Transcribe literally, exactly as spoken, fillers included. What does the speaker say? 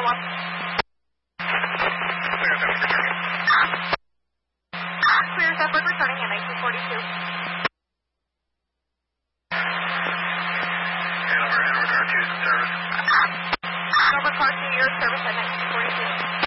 one. Clear Zephyr returning at nineteen forty-two. Hanover, Hanover Car two, service. Hanover Car two, your service at nineteen forty-two.